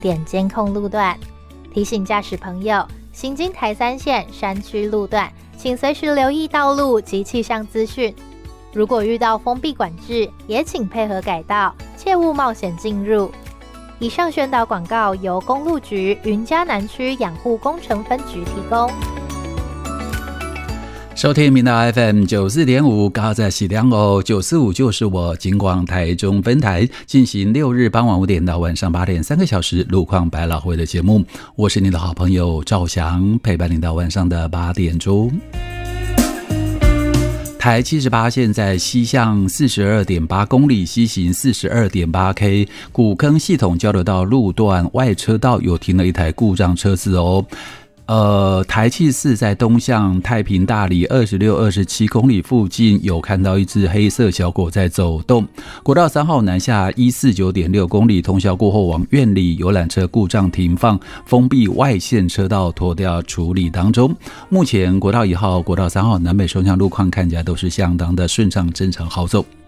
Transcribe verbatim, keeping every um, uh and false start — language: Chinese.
点监控路段，提醒驾驶朋友行经台三线山区路段，请随时留意道路及气象资讯。如果遇到封闭管制，也请配合改道，切勿冒险进入。以上宣导广告由公路局云嘉南区养护工程分局提供。 收听明道 F M 九四点五，高在喜良哦，九四五就是我警广台中分台进行六日傍晚五点到晚上八点三个小时路况百老汇的节目，我是你的好朋友赵翔，陪伴你到晚上的八点钟。台七十八线在西向 四十二点八 公里，西行 四十二点八 K， 古坑系统交流道路段外车道有停了一台故障车子哦。呃，台七四在东向太平大里二十六、二十七公里附近有看到一只黑色小狗在走动。国道三号南下一百四十九点六公里，通宵过后往苑里游览车故障停放，封闭外线车道拖吊处理当中。目前国道一号、国道三号南北双向路况看起来都是相当的顺畅、正常好走。